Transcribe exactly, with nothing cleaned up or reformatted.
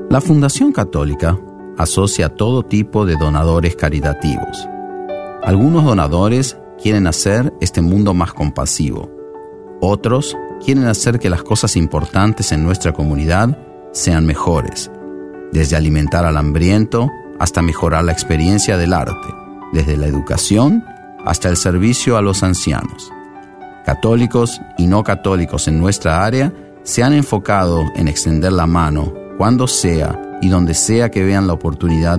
La Fundación Católica asocia todo tipo de donadores caritativos. Algunos donadores quieren hacer este mundo más compasivo. Otros quieren hacer que las cosas importantes en nuestra comunidad sean mejores, desde alimentar al hambriento hasta mejorar la experiencia del arte, desde la educación hasta el servicio a los ancianos. Católicos y no católicos en nuestra área se han enfocado en extender la mano cuando sea y donde sea que vean la oportunidad